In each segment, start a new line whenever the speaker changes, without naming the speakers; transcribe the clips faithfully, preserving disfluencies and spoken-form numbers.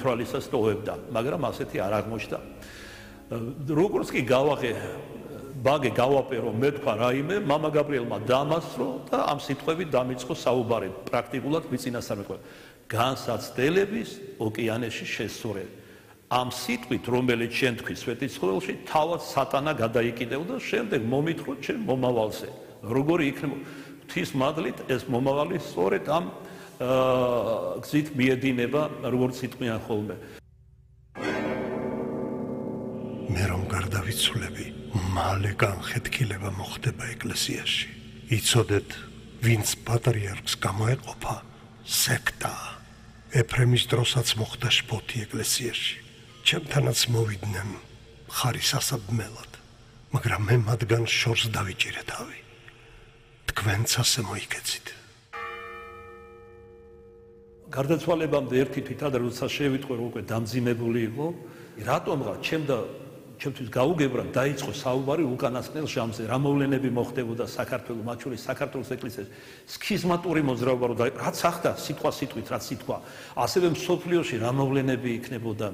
თვალისას ტოვებდა, მაგრამ ასეთი არ აღმოჩნდა. როგორც კი გავაღე ბაგე გავაპირო მე თქვა რაიმე, მამა გაბრიელმა დამასრო და ამ სიტყვებით დამიწყო საუბარი პრაქტიკულად ვიწინასწარმეტყველა. განსაცდელების ოკეანეში შესწორე. ამ სიტყვით, რომელიც შენ თქვი სვეტიცხოველში, თავად სატანა გადაიკიდევდა, შემდეგ მომითხროთ შენ მომავალზე. როგორი იქნება ღვთის მადლით ეს მომავალი სწორედ ამ გზით მიედინება, როგორც იტყვიან ხოლმე.
მე რომ გარდავიცვლები, მალე განხეთქილება მოხდება ეკლესიაში. იცოდეთ, ვინც პატრიარქს გამოეყოფა, სექტა. ეფრემის დროსაც მოხდა შფოთი ეკლესიაში. ჩემთანაც მოვიდნენ ხარის ასაბმელად, მაგრამ მე მათგან შორს დავიჭირე თავი. თქვენც ასე მოიქეცით.
გარდაცვალებამდე ერთი თვითად როცა შევიტყვე რომ უკვე დამძიმებული იყო, რატომღა ჩემ და ჩემთვის გაუგებრა დაიწყო საუბარი უკანასკნელ ჟამზე, რა მოვლენები მოხდებოდა საქართველოს, მათ შორის საქართველოს ეკლესიის სქიზმატური მოძრაობა რო რაც ახდა სიტყვა სიტყვით, რაც სიტყვა, ასევე მსოფლიოში რა მოვლენები იქნებოდა.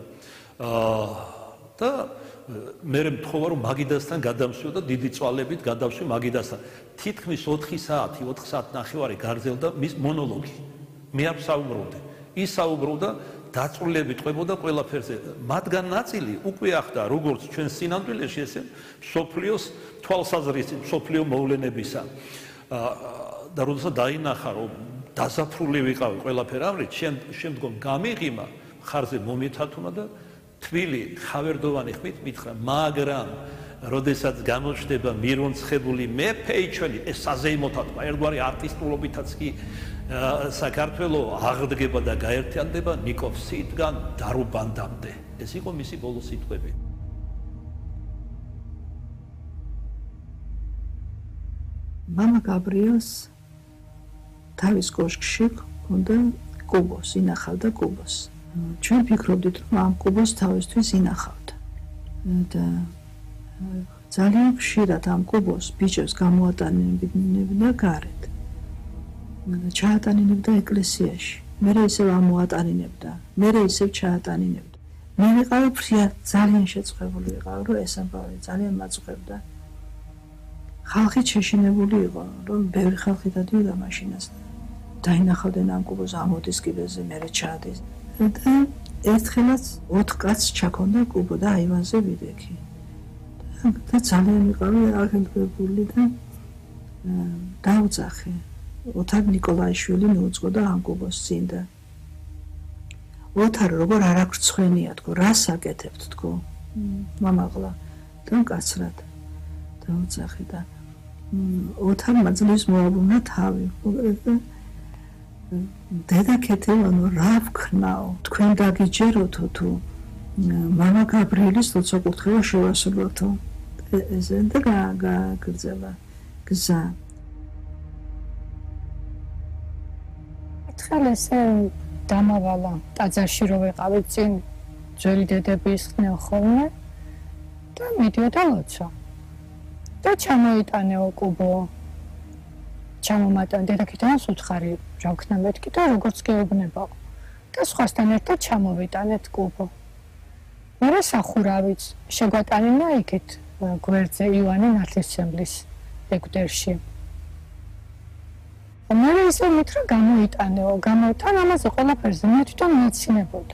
და მე მთხოვა რომ მაგიდასთან გადამსვიო და დიდი წვალებით გადავსვი მაგიდასთან. თითქმის ოთხი საათი, ოთხ საათ ნახევარი გაგრძელდა მის მონოლოგი. მე არ საუბრობდი. ის საუბრობდა დაწვრილებით ყვებოდა ყველაფერზე. მათგან ნაწილი უკვე ახდა როგორც ჩვენ სინამდვილეში ესე სოფლიოს თვალსაზრისით, სოფლიო მოვლენებისა. და როდესაც დაინახა რომ დაზაფრული ვიყავი ყველაფერ ამრით, შემდგომ გამიღიმა ხარზე მომეთათუმა და თბილი ხავერდოვანი ხმით მითხრა, მაგრამ როდესაც გამოჩნდება მირონცხებული მეფე ჩვენი ეს საზეიმოთათმა ერთგვარი არტისტულობითაც კი საქართველო აღდგება და გაერთიანდება ნიკოფსიიდან დარუბანდამდე. ეს იყო მისი ბოლო სიტყვები.
მამა გაბრიელს თავის კოშკში ჰქონდა კუბოს, ინახავდა კუბოს. ჩვენ ფიქრობდით, რომ ამ კუბოს თავისთვის ინახავდა. და ძალიან ხშირად ამ კუბოს ბიჭებს გამოატანებდა გარეთ. ჩაატანინებდა ეკლესიაში. მერე ისევ ამოატანინებდა, მერე ისევ ჩაატანინებდა. მე ვიყავი ფრიად ძალიან შეწყებული ვიყავი, რომ ეს ამბავი ძალიან მაწყებდა. ხალხი შეშინებული იყო, რომ ბევრი ხალხი დადიოდა მაშინას. დაინახავდნენ ამ კუბოს ამოდის კიბეზე, მერე ჩადის. და ერთხელაც ოთხ კაცს ჩაქონდა კუბო და აივანზე ვიდექი. და ძალიან ვიყავი აღემდგრებული და დაუძახე. ოთარ ნიკოლაიშვილი მიუძღოდა ამ კუბოს წინ და ოთარ როგორ არ აქვს ცხენია თქო, რას აკეთებთ თქო, მამაღლა და მკაცრად დაუძახე და ოთარმა ძლივს მოაბრუნა თავი. დედა ქეთევანო, რა ვქნაო, თქვენ დაგიჯეროთო თუ მამა გაბრიელის ლოცვა-კურთხევა შევასრულოთო. ესე და გაგრძელა გზა.
ერთხელ ესე დამავალა ტაძარში რო ვიყავი წინ ძველი დედები ისხდნენ ხოლმე და მიდიოდა ლოცვა. და ჩამოიტანეო კუბო. ჩამომატან დედაქითანს უთხარი რა ვქნა მეთქი და როგორც გეუბნებაო. და სხვასთან ერთად ჩამოვიტანეთ კუბო. მერე სახურავიც შეგვატანინა იქით გვერდზე ივანე ნათლისმცემლის ეგვტერში. მერე ისე მითხრა გამოიტანეო, გამოიტან ამაზე ყველაფერზე მე თვითონ მეცინებოდა.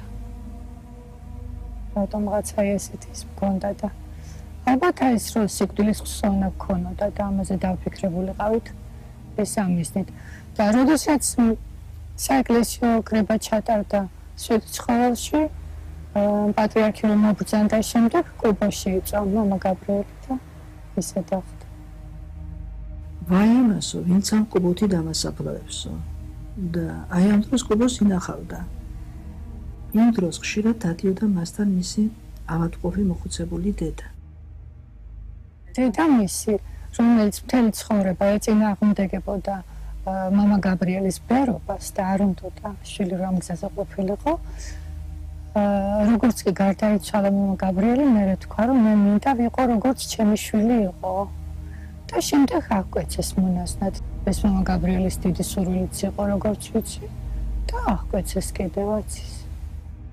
რატომღაცა ესეთი ის მქონდა და ალბათ ეს რო სიკვდილის ხსოვნა გქონოდა და ამაზე დავფიქრებულიყავით ეს ამისნით. და როდესაც საეკლესიო კრება ჩატარდა სვეტიცხოველში, პატრიარქი რომ მობრძანდა შემდეგ კუბოში იწვა მამა გაბრიელი და ისე დავხდა.
ვაიმასო, ვინც ამ კუბოთი დამასაფლავებსო და აი ამ დროს კუბოს ინახავდა. იმ დროს ხშირად დადიოდა მასთან მისი ავადმყოფი მოხუცებული დედა.
დედა მისი, რომელიც მთელი ცხოვრება ეწინააღმდეგებოდა მამა გაბრიელის ბერობას და არ უნდოდა შვილი რომ გზაზე ყოფილიყო. როგორც კი გარდაიცვალა მამა გაბრიელი, მე თქვა რომ მე მინდა ვიყო როგორც ჩემი შვილი იყო. და შემდეგ აღკვეცეს მონაზვნად. ეს მამა გაბრიელის დიდი სურვილიც იყო როგორც ვიცი და აღკვეცეს კიდევაც ის.